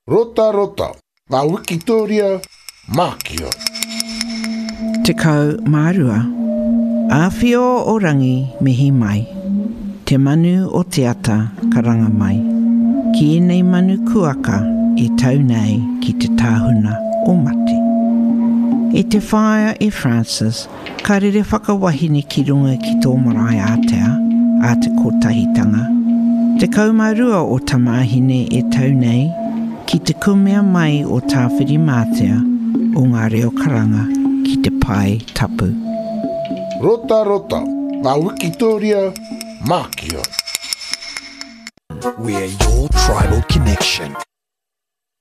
Rota rota, ngā Wikitoria Mākia. Te kau mārua, āwhio o rangi mihi mai, te manu o te ata karanga mai, ki enei manu kuaka e tau nei ki te tāhuna o mate. E te whaia e Francis, ka rere whakawahine ki runga ki tō marae Atea, a te kotahitanga. Te kaumārua o tamahine e tau nei, ki te kumea mai o tāwhiri mātea o ngā reo karanga ki te pai tapu. Rota rota, ngā Wikitoria Mākia. We're your tribal connection.